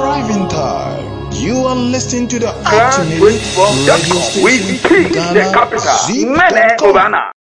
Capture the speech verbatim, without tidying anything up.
driving time. You are listening to the Ghana ultimate twenty-four dot radio com. We station see in the Ghana, capital. zip Mene dot com. Obana.